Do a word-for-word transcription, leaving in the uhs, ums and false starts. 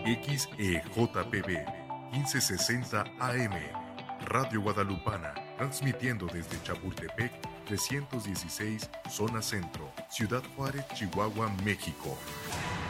X E J P B quince sesenta A M, Radio Guadalupana, transmitiendo desde Chapultepec trescientos dieciséis, Zona Centro, Ciudad Juárez, Chihuahua, México.